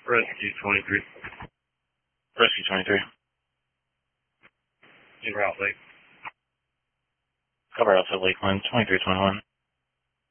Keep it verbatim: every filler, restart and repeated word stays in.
Rescue twenty-three. Rescue twenty-three. En route, Lake. Cover Alpha Lakeland, twenty-three twenty-one.